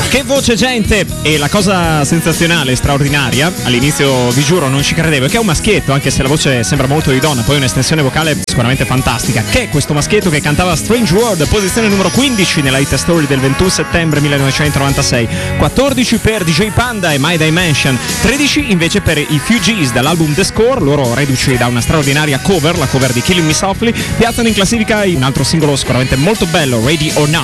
Che voce, gente! E la cosa sensazionale, straordinaria, all'inizio vi giuro non ci credevo, è che è un maschietto, anche se la voce sembra molto di donna, poi un'estensione vocale sicuramente fantastica. Che è questo maschietto che cantava Strange World, posizione numero 15 nella Hit Story del 21 settembre 1996, 14 per DJ Panda e My Dimension, 13 invece per i Fugees dall'album The Score, loro reduci da una straordinaria cover, la cover di Killing Me Softly, piazzano in classifica un altro singolo sicuramente molto bello, Ready or Not.